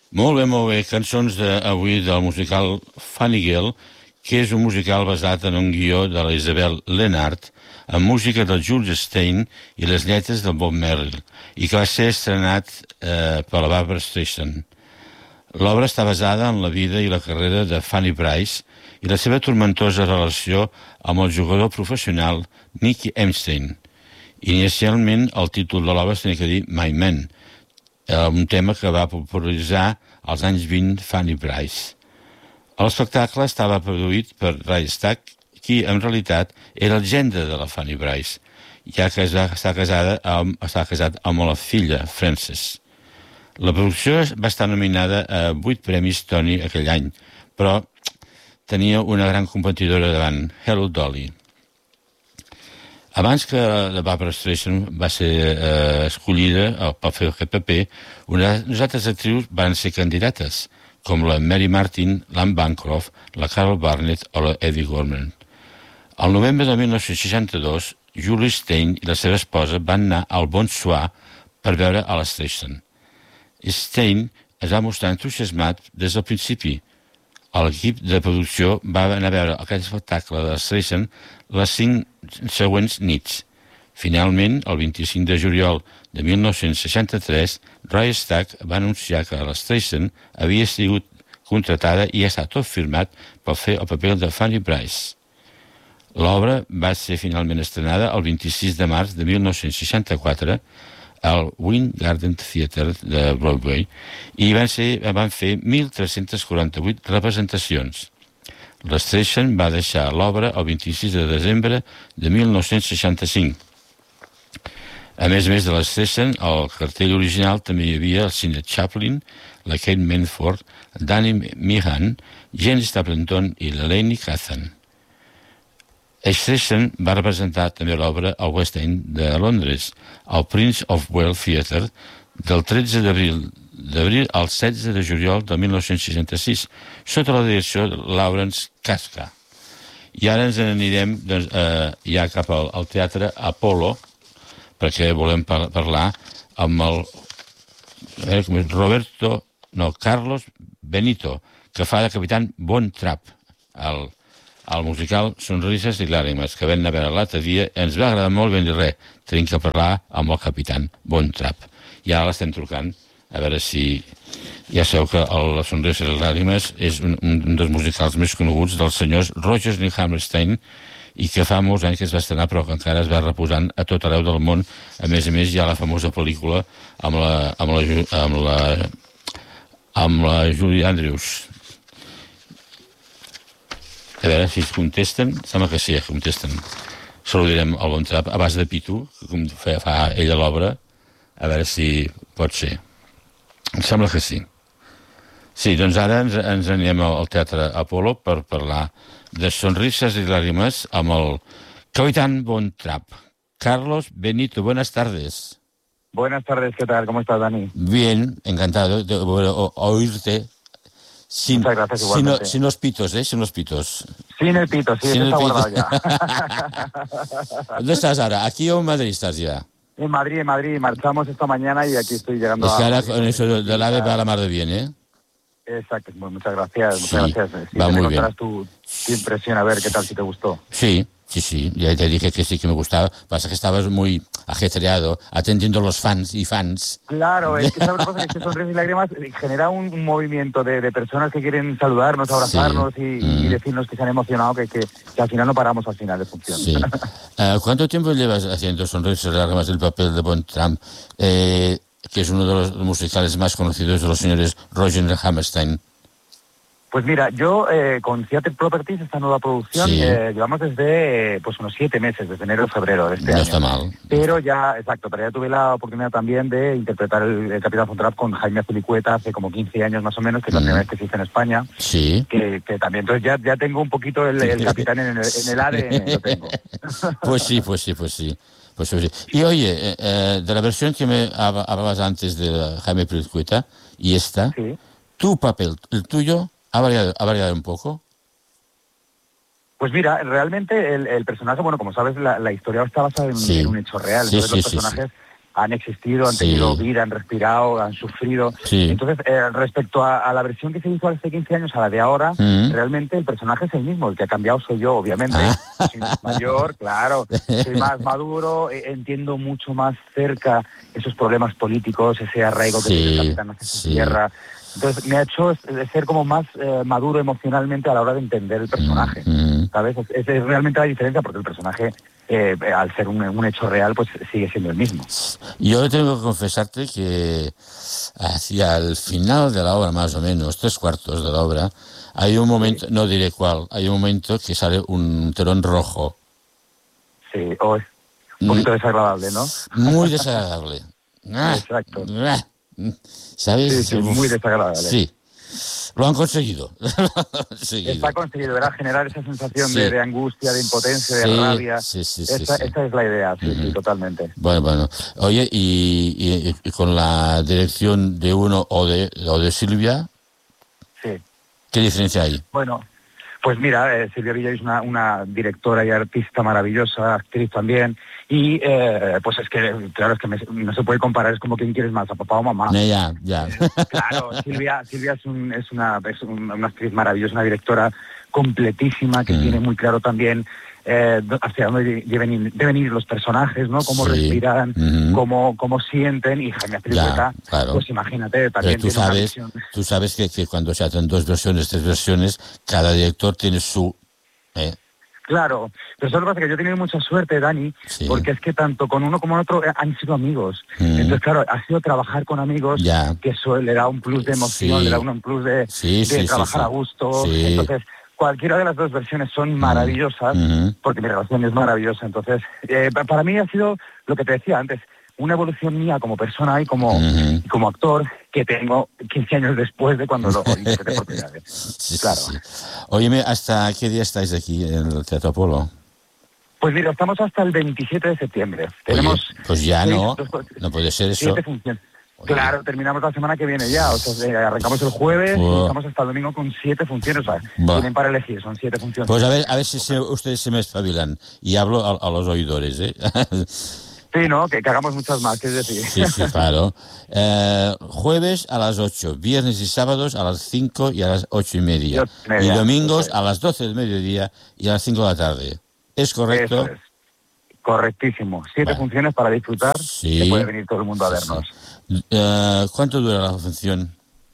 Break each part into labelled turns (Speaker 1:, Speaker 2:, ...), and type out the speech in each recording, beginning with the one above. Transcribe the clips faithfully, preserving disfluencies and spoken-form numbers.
Speaker 1: Molt bé, molt bé. Cançons d'avui del musical Funny Girl, que és un musical basat en un guió de la Isabel Lennart, amb música del Jules Stein i les lletres del Bob Merrill, i que va ser estrenat eh, per la Barbra Streisand. L'obra està basada en la vida i la carrera de Fanny Brice i la seva tormentosa relació amb el jugador professional Nicky Epstein. Inicialment, el títol de l'obra es tenia que dir My Man, un tema que va popularitzar als anys vint Fanny Brice. L'espectacle estava produït per Ray Stack, qui en realitat era el gendre de la Fanny Brice, ja que està casada amb, està casat amb la filla, Frances. La producció va estar nominada a vuit premis Tony aquell any, però tenia una gran competidora davant, Hello Dolly. Abans que la Barbra Streisand va ser eh, escollida per fer aquest paper, unes altres actrius van ser candidates, com la Mary Martin, l'Anne Bancroft, la Carol Burnett o la Eddie Gorman. Al novembre de mil nou-cents seixanta-dos, Julie Stein i la seva esposa van anar al Bonsoir per veure a la Streisand. Stein es va mostrar entusiasmat des del principi. L'equip de producció va anar a veure aquest espectacle de la Streisand les cinc següents nits. Finalment, el vint-i-cinc de juliol de mil nou-cents seixanta-tres, Roy Stack va anunciar que la Streisand havia sigut contratada i ha estat tot firmat per fer el paper de Fanny Brice. L'obra va ser finalment estrenada el vint-i-sis de març de mil nou-cents seixanta-quatre al Wynn Garden Theatre de Broadway i van, ser, van fer mil tres-cents quaranta-vuit representacions. La Streisand va deixar l'obra el vint-i-sis de desembre de mil nou-cents seixanta-cinc. A més a més de la Streisand, al cartell original també hi havia el Cine Chaplin, la Kate Manford, Danny Meehan, Jane Stapleton i l'Elaine Cathan. Streisand va representar també l'obra al West End de Londres, al Prince of Wales Theatre, del tretze d'abril d'abril al setze de juliol de mil nou-cents seixanta-sis, sota la direcció de Lawrence Kascha. I ara ens anirem doncs, eh, ja cap al, al teatre Apollo, perquè volem par parlar amb el a veure com és, Roberto, no, Carlos Benito, que fa de capitán Von Trapp, el al musical Sonrises i Làgrimes, que vam anar a veure l'altre dia, ens va agradar molt, ben dir res, tenim que parlar amb el capitán Von Trapp. I ara l'estem trucant, a veure si... Ja sabeu que el Sonrises i Làgrimes és un, un dels musicals més coneguts dels senyors Rodgers i Hammerstein, i que fa molts anys que es va estrenar, però que encara es va reposant a tot arreu del món. A més a més, hi ha la famosa pel·lícula amb la, amb la, amb la, amb la Julie Andrews. A veure si es contesten. Sembla que sí, que contesten. Saludarem el Von Trapp a base de pitu, com fa, fa ella l'obra. A veure si pot ser. Em sembla que sí. Sí, doncs ara ens, ens anem al Teatre Apollo per parlar de Sonrises y Lágrimas amb el capitán Von Trapp. Carlos Benito, buenas tardes.
Speaker 2: Buenas tardes, ¿qué tal? ¿Cómo estás, Dani?
Speaker 1: Bien, encantado de oírte. Sin,
Speaker 2: Muchas gracias,
Speaker 1: sin,
Speaker 2: igualmente.
Speaker 1: Sin los pitos, ¿eh? Sin los pitos.
Speaker 2: Sin el pito, sí,
Speaker 1: sin
Speaker 2: eso
Speaker 1: el
Speaker 2: está
Speaker 1: pito.
Speaker 2: guardado ya.
Speaker 1: ¿Dónde estás ahora? ¿Aquí o en Madrid estás ya?
Speaker 2: En Madrid, en Madrid. Marchamos esta mañana y aquí estoy llegando
Speaker 1: es que ahora
Speaker 2: a...
Speaker 1: con eso del AVE va a la mar de bien, ¿eh?
Speaker 2: Exacto, muchas gracias,
Speaker 1: sí,
Speaker 2: muchas gracias. Si
Speaker 1: va
Speaker 2: me
Speaker 1: muy bien.
Speaker 2: Tu, tu impresión, a ver qué tal, si te gustó.
Speaker 1: Sí, sí, sí, ya te dije que sí que me gustaba. Pasa que estabas muy ajetreado, atendiendo a los fans y fans.
Speaker 2: Claro, es que sabes cosa, es que Sonrisas y Lágrimas genera un, un movimiento de, de personas que quieren saludarnos, abrazarnos sí. y, mm. y decirnos que se han emocionado, que, que, que al final no paramos al final de función.
Speaker 1: Sí. uh, ¿Cuánto tiempo llevas haciendo Sonrisas y Lágrimas, el papel de Von Trapp, eh, que es uno de los musicales más conocidos de los señores Rodgers y Hammerstein?
Speaker 2: Pues mira, yo eh, con Theatre Properties, esta nueva producción, sí. eh, llevamos desde eh, pues unos siete meses, desde enero a febrero de este
Speaker 1: no
Speaker 2: año.
Speaker 1: No está mal.
Speaker 2: Pero ya, exacto, pero ya tuve la oportunidad también de interpretar el, el Capitán Von Trapp con Jaime Azpilicueta hace como quince años más o menos, que es la mm. primera vez que se hizo en España.
Speaker 1: Sí.
Speaker 2: Que, que también, entonces ya, ya tengo un poquito el, el Capitán en el, en el A D N, lo tengo.
Speaker 1: Pues sí, pues sí, pues sí. Pues sí. Y oye, eh, de la versión que me hablabas antes de Jaime Azpilicueta y esta,
Speaker 2: sí.
Speaker 1: tu papel, el tuyo... ¿Ha variado, ¿Ha variado un poco?
Speaker 2: Pues mira, realmente el, el personaje, bueno, como sabes, la, la historia está basada en,
Speaker 1: sí.
Speaker 2: en un hecho real.
Speaker 1: Sí,
Speaker 2: Entonces
Speaker 1: sí,
Speaker 2: los personajes
Speaker 1: sí, sí.
Speaker 2: han existido, han
Speaker 1: sí.
Speaker 2: tenido vida, han respirado, han sufrido.
Speaker 1: Sí.
Speaker 2: Entonces, eh, respecto a, a la versión que se hizo hace quince años a la de ahora, mm. realmente el personaje es el mismo, el que ha cambiado soy yo, obviamente. Ah. Soy más mayor, claro, soy más maduro, eh, entiendo mucho más cerca esos problemas políticos, ese arraigo que sí, tiene el capitán hacia su sí. tierra. Entonces me ha hecho ser como más eh, maduro emocionalmente a la hora de entender el personaje, mm. ¿sabes? Esa es realmente la diferencia, porque el personaje, eh, al ser un, un hecho real, pues sigue siendo el mismo.
Speaker 1: Yo tengo que confesarte que hacia el final de la obra, más o menos, tres cuartos de la obra, hay un momento, sí. no diré cuál, hay un momento que sale un telón rojo.
Speaker 2: Sí, o es un poquito mm. desagradable, ¿no?
Speaker 1: Muy desagradable.
Speaker 2: Exacto.
Speaker 1: ¿Sabes?
Speaker 2: Sí, sí, muy desagradable.
Speaker 1: Sí, lo han conseguido. conseguido.
Speaker 2: Está conseguido, ¿verdad? Generar esa sensación sí. de, de angustia, de impotencia, sí, de rabia.
Speaker 1: Sí, sí, sí,
Speaker 2: esa,
Speaker 1: sí.
Speaker 2: esa es la idea, sí, uh-huh. sí, totalmente.
Speaker 1: Bueno, bueno. Oye, y, y, y con la dirección de uno o de, o de Silvia,
Speaker 2: sí.
Speaker 1: ¿qué diferencia hay?
Speaker 2: Bueno, pues mira, eh, Silvia Villa es una, una directora y artista maravillosa, actriz también, y eh, pues es que, claro, es que me, no se puede comparar, es como quién quieres más, a papá o mamá.
Speaker 1: Ya, ya.
Speaker 2: Claro, Silvia, Silvia es, un, es, una, es un, una actriz maravillosa, una directora completísima, que mm. tiene muy claro también eh, hacia dónde deben, deben ir los personajes, ¿no? Cómo sí. respiran, mm-hmm. cómo, cómo sienten, y Jaime Azpilicueta, claro. pues imagínate, también
Speaker 1: tú
Speaker 2: tiene
Speaker 1: sabes,
Speaker 2: una visión.
Speaker 1: Tú sabes que, que cuando se hacen dos versiones, tres versiones, cada director tiene su... ¿eh?
Speaker 2: Claro, pero eso lo que pasa es que yo he tenido mucha suerte, Dani, sí. porque es que tanto con uno como con otro han sido amigos. Mm. Entonces, claro, ha sido trabajar con amigos, ya. que eso le da un plus de emoción, sí. le da un plus de,
Speaker 1: sí,
Speaker 2: de
Speaker 1: sí,
Speaker 2: trabajar
Speaker 1: sí,
Speaker 2: a gusto.
Speaker 1: Sí.
Speaker 2: Entonces, cualquiera de las dos versiones son maravillosas, mm. porque mi relación es maravillosa. Entonces, eh, para mí ha sido lo que te decía antes, una evolución mía como persona y como, uh-huh. y como actor que tengo quince años después de cuando lo interpreté por primera vez.
Speaker 1: Sí,
Speaker 2: claro.
Speaker 1: Sí. Óyeme, ¿hasta qué día estáis aquí en el Teatro Apolo?
Speaker 2: Pues mira, estamos hasta el veintisiete de septiembre. Tenemos
Speaker 1: Oye, pues ya
Speaker 2: seis,
Speaker 1: no,
Speaker 2: dos,
Speaker 1: no puede ser eso.
Speaker 2: Siete funciones. Oye. Claro, terminamos la semana que viene ya, o sea, arrancamos el jueves oh. y estamos hasta el domingo con siete funciones, o sea, tienen para elegir, son siete funciones.
Speaker 1: Pues a ver, a ver si se, ustedes se me espabilan, y hablo a, a los oidores, ¿eh?
Speaker 2: Sí, ¿no? Que, que hagamos muchas más, ¿qué es decir?
Speaker 1: Sí, sí, claro. Eh, jueves a las ocho, viernes y sábados a las cinco y a las ocho y media. media y domingos okay. a las doce del mediodía y a las cinco de la tarde. ¿Es correcto?
Speaker 2: Eso es. Correctísimo. Siete vale. funciones para disfrutar, sí. que puede venir todo el mundo a vernos.
Speaker 1: Sí. Uh, ¿Cuánto dura la función?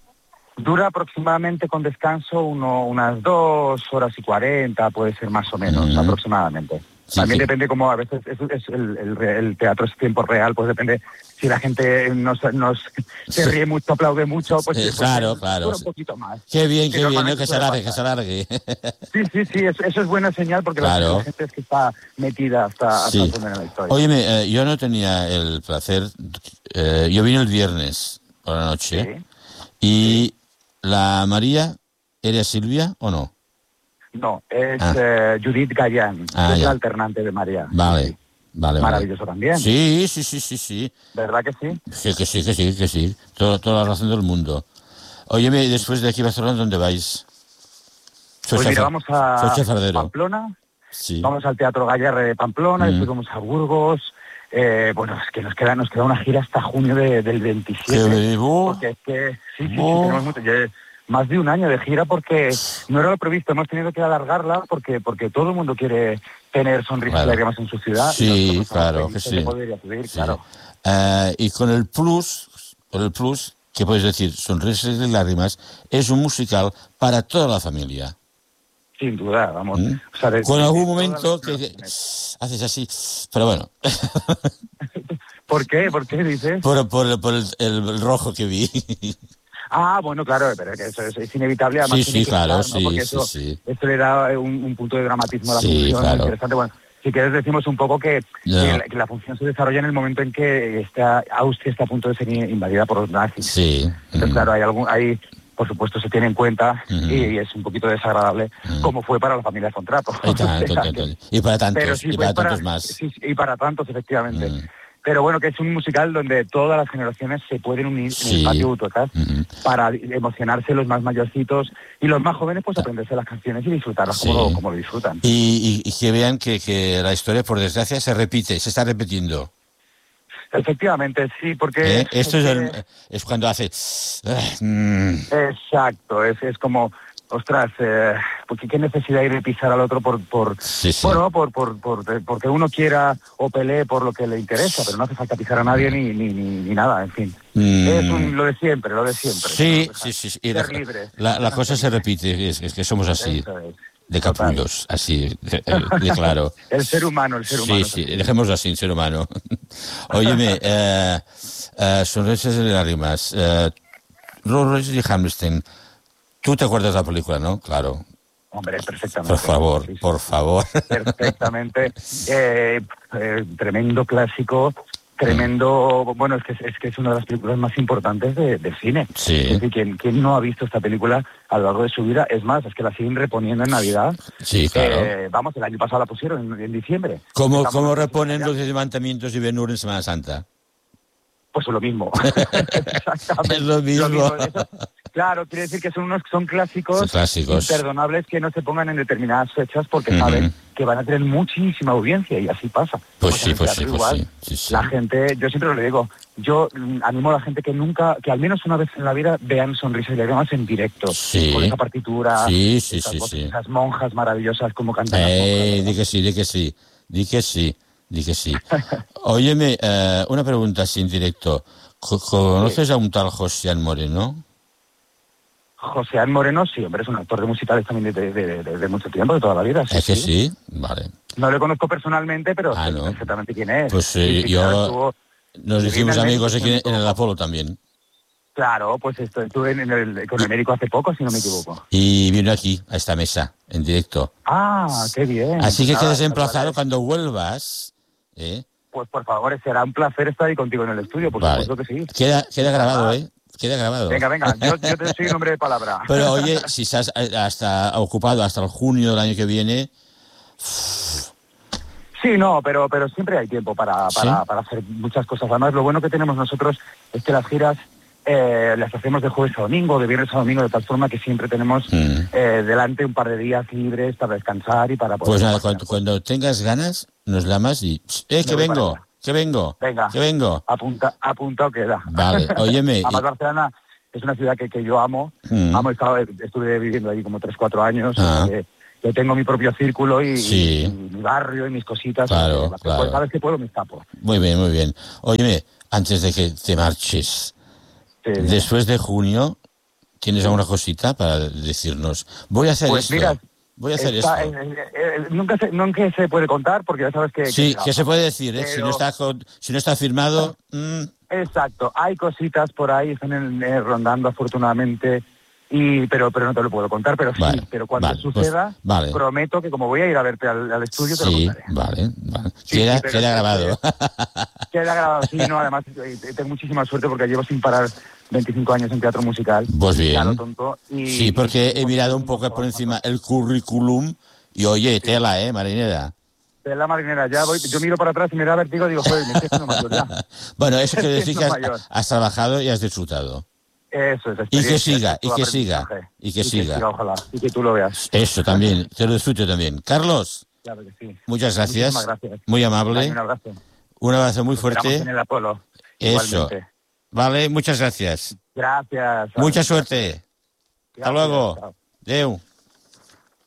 Speaker 2: Dura aproximadamente, con descanso, uno, unas dos horas y cuarenta, puede ser más o menos, mm. aproximadamente. Sí, También sí. depende como a veces es, es el, el, el teatro es tiempo real, pues depende si la gente nos, nos se ríe mucho, aplaude mucho, pues,
Speaker 1: sí,
Speaker 2: pues
Speaker 1: claro,
Speaker 2: pues,
Speaker 1: claro.
Speaker 2: un poquito más.
Speaker 1: Qué bien, qué bien, ¿no? Que se alargue, que se alargue.
Speaker 2: Sí, sí, sí, eso, eso es buena señal porque claro. la gente es que está metida hasta,
Speaker 1: sí.
Speaker 2: hasta en la historia.
Speaker 1: Óyeme, eh, yo no tenía el placer, eh, yo vine el viernes por la noche sí. y sí. la María, ¿era Silvia o no?
Speaker 2: No, es ah. eh, Judith Gallán, ah, es ya. la alternante de María.
Speaker 1: Vale, sí. vale.
Speaker 2: Maravilloso
Speaker 1: vale.
Speaker 2: también.
Speaker 1: Sí, sí, sí, sí, sí.
Speaker 2: ¿Verdad que sí?
Speaker 1: Sí, que sí, que sí, que sí. Todo, toda la razón del mundo. Óyeme, después de aquí a Barcelona, ¿dónde vais?
Speaker 2: Soy pues mira, vamos a Pamplona,
Speaker 1: sí.
Speaker 2: vamos al Teatro Gallarre de Pamplona, mm. después vamos a Burgos. Eh, bueno, es que nos queda nos queda una gira hasta junio de, del veintisiete.
Speaker 1: ¿Qué
Speaker 2: porque es que sí, sí, sí, tenemos mucho... Ya, más de un año de gira porque no era lo previsto, hemos tenido que alargarla porque porque todo el mundo quiere tener sonrisas claro. y lágrimas en su ciudad.
Speaker 1: Sí, y claro que sí.
Speaker 2: Subir, sí. Claro.
Speaker 1: Uh, y con el plus, con el plus, que puedes decir, sonrisas y lágrimas, es un musical para toda la familia.
Speaker 2: Sin duda, vamos. ¿Mm?
Speaker 1: O sea, de, con de, algún de momento que, que haces así, pero bueno.
Speaker 2: ¿Por qué? ¿Por qué dices?
Speaker 1: Por, por, por el, el rojo que vi.
Speaker 2: Ah, bueno, claro, pero que eso es, es inevitable. Además,
Speaker 1: sí, sí, claro,
Speaker 2: estar, ¿no?
Speaker 1: sí,
Speaker 2: Porque
Speaker 1: sí,
Speaker 2: eso,
Speaker 1: sí.
Speaker 2: Esto le da un, un punto de dramatismo a la
Speaker 1: sí,
Speaker 2: función
Speaker 1: claro.
Speaker 2: interesante. Bueno, si quieres decimos un poco que,
Speaker 1: no.
Speaker 2: que, la, que la función se desarrolla en el momento en que esta Austria está a punto de ser invadida por los nazis.
Speaker 1: Sí.
Speaker 2: Entonces,
Speaker 1: mm.
Speaker 2: claro, hay algún, hay, por supuesto, se tiene en cuenta mm. y, y es un poquito desagradable mm. como fue para la familia von Trapp.
Speaker 1: Y, tanto, tanto, y para tantos, sí, y para tantos
Speaker 2: para,
Speaker 1: más.
Speaker 2: Sí, y para tantos, efectivamente.
Speaker 1: Mm.
Speaker 2: Pero bueno, que es un musical donde todas las generaciones se pueden unir sí. en el patio Butocas mm-hmm. para emocionarse los más mayorcitos y los más jóvenes pues aprenderse las canciones y disfrutarlas sí. como, lo, como lo disfrutan.
Speaker 1: Y, y, y que vean que, que la historia, por desgracia, se repite, se está repitiendo.
Speaker 2: Efectivamente, sí, porque...
Speaker 1: ¿Eh? Esto es, el, es cuando hace... Mm.
Speaker 2: Exacto, es, es como... Ostras, eh, porque qué necesidad hay de pisar al otro por, por
Speaker 1: sí, sí.
Speaker 2: bueno, por, por, por, porque uno quiera o pelee por lo que le interesa, pero no hace falta pisar a nadie ni, ni, ni, ni nada, en fin. Mm. Es un, lo de siempre, lo de siempre.
Speaker 1: Sí, sí, sí, sí. Y la, la, la cosa se repite, es, es que somos así, es. de capullos, así, de, de claro.
Speaker 2: El ser humano, el ser humano.
Speaker 1: Sí, sí, dejémoslo así, el ser humano. Óyeme, eh, eh, Sonrisas de lágrimas, eh, Rolls Royce y Hammerstein. Tú te acuerdas de la película, ¿no? Claro.
Speaker 2: Hombre, perfectamente.
Speaker 1: Por favor, sí, sí. por favor.
Speaker 2: Perfectamente. Eh, eh, tremendo clásico, tremendo... Mm. Bueno, es que, es que es una de las películas más importantes de, del cine.
Speaker 1: Sí.
Speaker 2: Es decir, ¿quién, ¿quién no ha visto esta película a lo largo de su vida? Es más, es que la siguen reponiendo en Navidad.
Speaker 1: Sí, claro.
Speaker 2: Eh, vamos, el año pasado la pusieron en, en diciembre.
Speaker 1: ¿Cómo, ¿cómo reponen los levantamientos de Ben-Hur en Semana Santa?
Speaker 2: Pues lo mismo. Exactamente.
Speaker 1: Es lo mismo.
Speaker 2: Lo mismo. Eso, claro, quiere decir que son unos son clásicos,
Speaker 1: son clásicos
Speaker 2: imperdonables que no se pongan en determinadas fechas porque uh-huh. saben que van a tener muchísima audiencia y así pasa.
Speaker 1: Pues, pues sí, pues sí, pues sí, sí, sí.
Speaker 2: La gente, yo siempre lo digo, yo animo a la gente que nunca, que al menos una vez en la vida vean Sonrisas y lágrimas en directo,
Speaker 1: sí.
Speaker 2: con esa partitura,
Speaker 1: sí, sí,
Speaker 2: esas,
Speaker 1: sí,
Speaker 2: voces,
Speaker 1: sí.
Speaker 2: esas monjas maravillosas como cantan.
Speaker 1: Eh, di que sí, di que sí, di que sí, di que sí. Óyeme, eh, una pregunta así en directo. ¿Conoces sí. a un tal Joséán Moreno?
Speaker 2: Joséán Moreno, sí, hombre, es un actor de musicales también de, de, de, de mucho tiempo, de toda la vida. Sí,
Speaker 1: ¿Es que
Speaker 2: sí?
Speaker 1: sí? Vale.
Speaker 2: No le conozco personalmente, pero
Speaker 1: ah,
Speaker 2: sé
Speaker 1: ¿no?
Speaker 2: perfectamente quién es.
Speaker 1: Pues eh, sí, yo... Claro, nos hicimos amigos aquí en, en el Apolo también.
Speaker 2: Claro, pues esto, estuve en el, con el médico hace poco, si no me equivoco.
Speaker 1: Y vino aquí, a esta mesa, en directo.
Speaker 2: Ah, qué bien.
Speaker 1: Así que quedes emplazado vale. cuando vuelvas, ¿eh?
Speaker 2: Pues por favor, será un placer estar ahí contigo en el estudio, por vale. supuesto que sí.
Speaker 1: Queda, queda grabado, ¿eh? Queda grabado.
Speaker 2: Venga, venga, yo, yo te soy un hombre de palabra.
Speaker 1: Pero oye, si estás hasta ocupado hasta el junio del año que viene...
Speaker 2: Sí, no, pero pero siempre hay tiempo para, para, ¿sí? para hacer muchas cosas. Además, lo bueno que tenemos nosotros es que las giras eh, las hacemos de jueves a domingo, de viernes a domingo, de tal forma que siempre tenemos mm. eh, delante un par de días libres para descansar y para poder...
Speaker 1: Pues nada, cuando, cuando tengas ganas, nos llamas y... ¡Eh, que vengo! ¡Que vengo!
Speaker 2: Venga,
Speaker 1: que vengo.
Speaker 2: Apunta, apuntado queda.
Speaker 1: Vale, óyeme.
Speaker 2: Además, Barcelona es una ciudad que, que yo amo. Mm. Amo, estaba, estuve viviendo allí como tres, cuatro años.
Speaker 1: Ah.
Speaker 2: Eh, yo tengo mi propio círculo y,
Speaker 1: sí.
Speaker 2: y, y mi barrio y mis cositas.
Speaker 1: Claro,
Speaker 2: y,
Speaker 1: claro.
Speaker 2: Pues, sabes que puedo, me escapo.
Speaker 1: Muy bien, muy bien. Óyeme, antes de que te marches, sí. después de junio, ¿tienes sí. alguna cosita para decirnos? Voy a hacer
Speaker 2: pues
Speaker 1: esto.
Speaker 2: Mira,
Speaker 1: Voy a hacer
Speaker 2: está,
Speaker 1: esto.
Speaker 2: Eh, eh, nunca, se, nunca se puede contar porque ya sabes que...
Speaker 1: Sí, que,
Speaker 2: que
Speaker 1: se puede decir, ¿eh?
Speaker 2: Pero...
Speaker 1: Si, no está, si no está firmado... Mmm.
Speaker 2: Exacto, hay cositas por ahí, están en, eh, rondando afortunadamente, y pero pero no te lo puedo contar, pero sí, vale, pero cuando
Speaker 1: vale,
Speaker 2: suceda,
Speaker 1: pues, vale.
Speaker 2: prometo que como voy a ir a verte al, al estudio, te
Speaker 1: sí,
Speaker 2: lo contaré.
Speaker 1: Vale, vale. Sí, queda, sí, queda grabado.
Speaker 2: Queda grabado, sí, no, además tengo muchísima suerte porque llevo sin parar veinticinco años en teatro musical.
Speaker 1: Pues bien.
Speaker 2: Ya lo tonto, y,
Speaker 1: sí, porque
Speaker 2: y,
Speaker 1: he mirado un poco por encima el currículum y oye, tela, ¿eh, marinera?
Speaker 2: De la marinera, ya voy, yo miro para atrás y me da vértigo y digo, joder, me estoy haciendo mayor ya.
Speaker 1: Bueno, eso quiere decir que has, has trabajado y has disfrutado.
Speaker 2: Eso es.
Speaker 1: Y que siga, y que siga, y que
Speaker 2: y
Speaker 1: siga.
Speaker 2: Que siga, ojalá, y que tú lo veas.
Speaker 1: Eso también, te lo disfruto también. Carlos,
Speaker 2: claro que sí.
Speaker 1: Muchas gracias,
Speaker 2: gracias.
Speaker 1: Muy amable.
Speaker 2: Un abrazo.
Speaker 1: Un abrazo muy fuerte.
Speaker 2: En el Apolo.
Speaker 1: Eso.
Speaker 2: Igualmente.
Speaker 1: Vale, muchas gracias.
Speaker 2: Gracias.
Speaker 1: Mucha suerte. Gracias. Hasta luego. Chao. Adeu.